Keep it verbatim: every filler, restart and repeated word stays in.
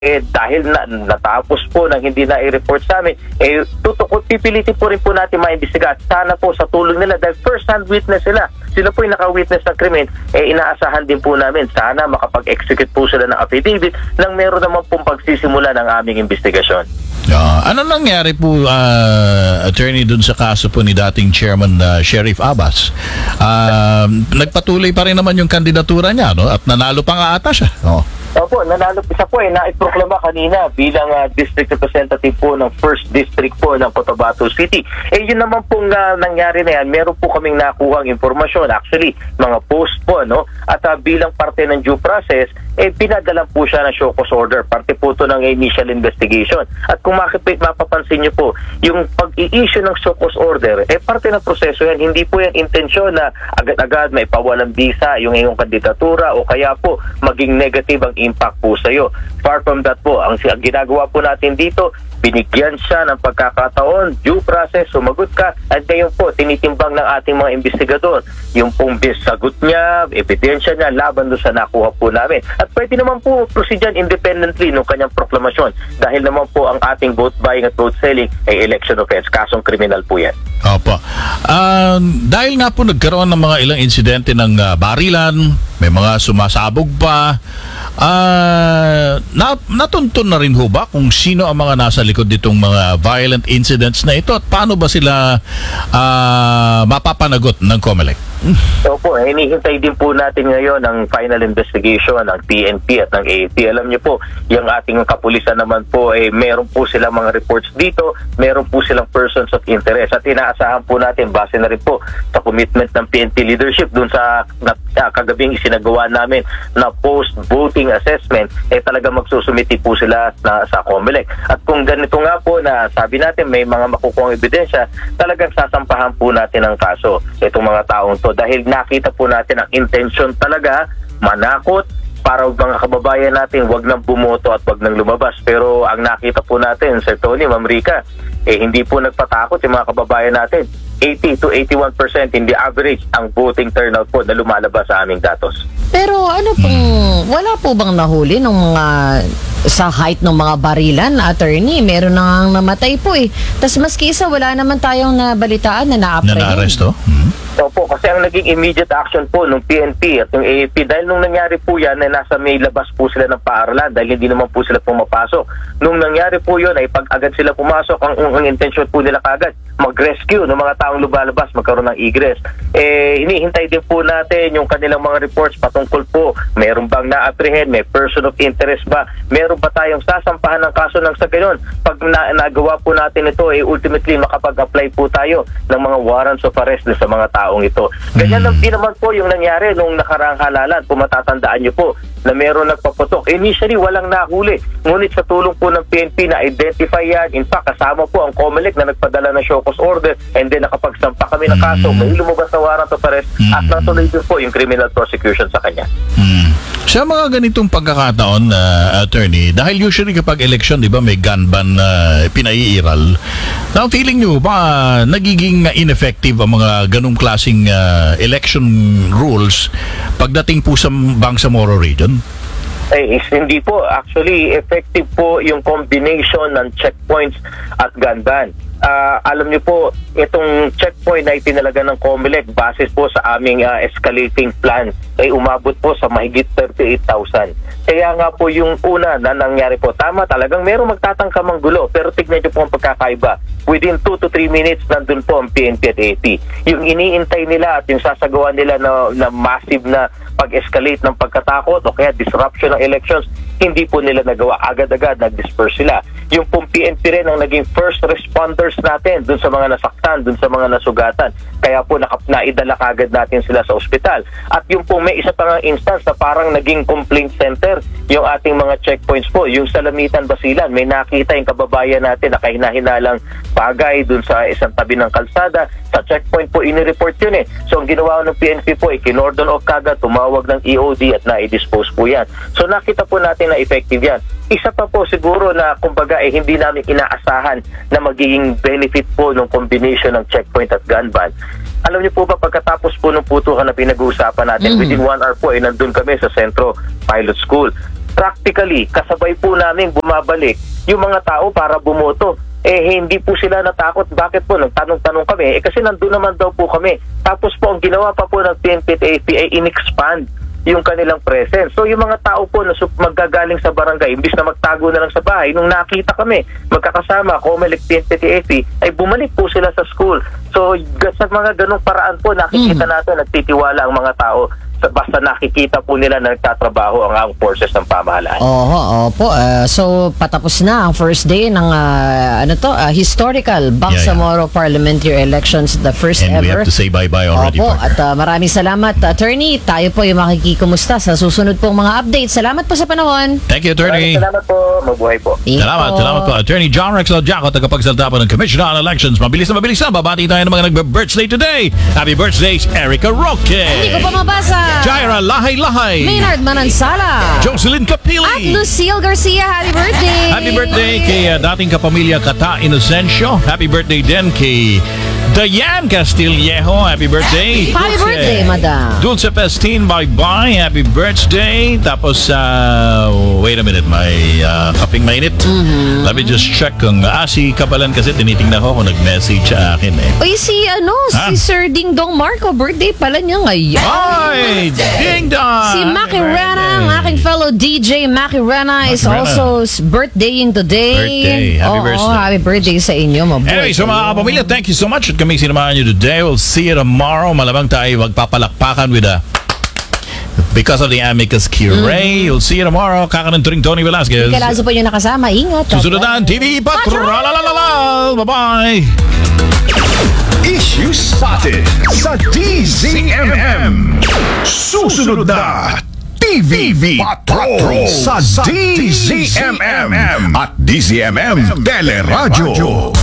eh dahil na, natapos po nang hindi na i-report sa amin, eh tutukot, pipilitin po rin po natin maimbestiga at sana po sa tulong nila dahil first-hand witness sila. Sila po yung naka-witness ng krimen, eh inaasahan din po namin sana makapag-execute po sila ng affidavit nang meron naman pong pagsisimula ng aming investigasyon. Uh, ano nangyari po, uh, attorney, dun sa kaso po ni dating chairman uh, Sheriff Abbas? Uh, nagpatuloy pa rin naman yung kandidatura niya, no? At nanalo pa nga ata siya. Oh. Opo, nanalo isa po eh, naiproklama kanina bilang uh, district representative po ng first district po ng Cotabato City. Eh yun naman pong uh, nangyari na yan, meron po kaming nakuhang informasyon, actually, mga post po, no? At uh, bilang parte ng due process, eh pinadalan po siya ng show cause order, parte po to ng initial investigation. At kung makipit, mapapansin nyo po, yung pag-i-issue ng show cause order, eh parte ng proseso yan, hindi po yan intensyon na agad-agad may pawalang visa yung iyong kandidatura o kaya po maging negative ang impact po sa iyo. Far from that po, ang, ang ginagawa po natin dito, binigyan siya ng pagkakataon, due process, sumagot ka, at ngayon po, tinitimbang ng ating mga investigador yung pong sagot niya, ebidensya niya, laban doon sa nakuha po namin. At pwede naman po proceed yan independently ng kanyang proklamasyon dahil naman po ang ating vote buying at vote selling ay election offense, kasong kriminal po yan. Opo. Uh, dahil nga po nagkaroon ng mga ilang insidente ng uh, barilan, may mga sumasabog pa, uh, na, natuntun na rin ho ba kung sino ang mga nasa likod ditong mga violent incidents na ito at paano ba sila uh, mapapanagot ng COMELEC? Opo, hinihintay din po natin ngayon ang final investigation ng P N P at ng A A P. Alam niyo po, yung ating kapulisan naman po, eh, meron po silang mga reports dito, meron po silang persons of interest at inaasahan po natin, base na rin po sa commitment ng P N P leadership dun sa na, uh, kagabing isinagawa namin na post-voting assessment, eh talaga magsusumiti po sila na, sa COMELEC. At kung ganito nga po na sabi natin may mga makukuhang ebidensya, talagang sasampahan po natin ang kaso itong mga taong to dahil nakita po natin ang intention talaga manakot para mga kababayan natin wag nang bumoto at wag nang lumabas. Pero ang nakita po natin, Sir Tony, Ma'am Rica, eh hindi po nagpatakot yung mga kababayan natin. eighty to eighty-one percent in the average ang voting turnout po na lumalabas sa aming datos. Pero ano pong, wala po bang nahuli ng mga sa height ng mga barilan, attorney? Meron na nga namatay po eh. Tapos maski isa, wala naman tayong nabalitaan na na-apprehend. Na na-arresto? Hmm. Opo, kasi ang naging immediate action po ng P N P at ng A A P, dahil nung nangyari po yan, na nasa may labas po sila ng paaralan dahil hindi naman po sila pumapasok. Nung nangyari po yun, ay pag agad sila pumasok, ang, ang intention po nila kagad, mag-rescue ng mga taong lumalabas, magkaroon ng egress. Eh, hinihintay din po natin yung kanilang mga reports patungkol po, meron bang na-apprehend, may person of interest ba, meron ba tayong sasampahan ng kaso ng sa ganon. Pag na, nagawa po natin ito, eh, ultimately makapag-apply po tayo ng mga warrants of arrest sa mga taong ito. Ganyan lang din naman po yung nangyari nung nakaraang halalan. Kung matatandaan nyo po na meron nagpaputok. Initially, walang nahuli. Ngunit sa tulong po ng P N P na identify yan. In fact, kasama po ang COMELEC na nagpadala ng show cause order and then nakapagsampa kami ng kaso. May lumabas na warrant of arrest at natuloy din po yung criminal prosecution sa kanya. Hmm. Sa mga ganitong pagkakataon, uh, attorney, dahil usually kapag election, di ba, may gun ban na uh, pinaiiral. Now, feeling nyo ba nagiging ineffective ang mga ganong klaseng uh, election rules pagdating po sa Bangsamoro region? Eh, hindi po. Actually, effective po yung combination ng checkpoints at gun ban. Uh, alam niyo po, itong checkpoint na itinalaga ng COMELEC basis po sa aming uh, escalating plan ay umabot po sa mahigit thirty-eight thousand. Kaya nga po yung una na nangyari po, tama talagang merong magtatangkamang gulo, pero tignan niyo po ang pagkakaiba. Within two to three minutes, nandun po ang P N P at A A P. Yung iniintay nila at yung sasagawa nila na, na massive na pag-escalate ng pagkatakot o kaya disruption ng elections, hindi po nila nagawa. Agad-agad nag-disperse sila. Yung pong P N P rin ang naging first responders natin dun sa mga nasaktan, dun sa mga nasugatan. Kaya po nakap naidala kagad natin sila sa ospital. At yung pong may isa pa nga instance na parang naging complaint center yung ating mga checkpoints po. Yung sa Lamitan, Basilan, may nakita yung kababayan natin na kahina-hinalang bagay dun sa isang tabi ng kalsada. Sa checkpoint po, inireport yun eh. So ang ginawa ng P N P po, eh, kinordon off kagad, tumawag ng E O D at na-dispose po yan. So nakita po natin na effective yan. Isa pa po siguro na kumbaga eh, hindi namin inaasahan na magiging benefit po ng combination ng checkpoint at gun ban. Alam niyo po ba, pagkatapos po ng putukan na pinag-uusapan natin, mm-hmm. within one hour po, eh, nandun kami sa Sentro Pilot School. practically, kasabay po namin bumabalik yung mga tao para bumoto. Eh, hindi po sila natakot. Bakit po? Nagtanong-tanong kami. Eh, kasi nandun naman daw po kami. Tapos po, ang ginawa pa po ng P N P T A P ay in-expand yung kanilang presence. So, yung mga tao po na sup- magagaling sa barangay, imbis na magtago na lang sa bahay, nung nakita kami, magkakasama, COMELEC, P N P T A P, ay bumalik po sila sa school. So, g- sa mga ganong paraan po, nakikita natin, nagtitiwala ang mga tao. Sa- Basta nakikita po nila na nagtatrabaho ang ang forces ng pamahalaan. Oo, opo. Uh, so, patapos na ang first day ng uh, ano to, uh, historical Bangsamoro parliamentary elections, the first And ever. we have to say bye-bye already, Opo, partner. at uh, maraming salamat, Attorney. Tayo po yung makikikumusta sa susunod pong mga updates. Salamat po sa panahon. Thank you, Maraming Attorney. salamat po. Mabuhay po. Ingat Salamat, po. salamat po. Attorney John Rexel Jaco, tagapagsalita po ng Commission on Elections. Mabilis na mabilis na. Babati tayo ng mga nagbe-birthday today. Happy birthday, Erica Roque. Hindi ko pa mabasa. Jaira Lahay-Lahay. Maynard Manansala. Jocelyn Capili. At Lucille Garcia. Happy birthday. Happy birthday kay uh, dating kapamilya Kata Inocencio. Happy birthday din kay Diane Castillejo. Happy birthday. Happy Dulce. birthday, Madam. Dulce Pestin, bye-bye. Happy birthday. Tapos, uh, wait a minute, may uh, kaping mainit. Mm-hmm. Let me just check kung, ah, si Kapalan kasi tinitingnan ko kung nag-message sa akin eh. Uy, si ano, Ha? si Sir Ding Dong Marco, birthday pala niya ngayon. Ay! Ding dong! Si Maki Rena, ang aking fellow D J Maki Rena is Rena. also s- birthdaying today. Birthday. Happy Oo, birthday. happy birthday sa inyo, mabuhay. Anyway, so mga kapamilya, thank you so much at kami sinamahan nyo today. We'll see you tomorrow. Malamang tayo magpapalakpakan with a because of the amicus curiae. You'll see you tomorrow. Kakanunturing Tony Velasquez. Kalazo po yung nakasama. Ingat. Susunod na ang T V Patrol. Bye-bye. Issue spotted sa D Z M M. Susunod na T V Patrol sa D Z M M at D Z M M Teleradyo.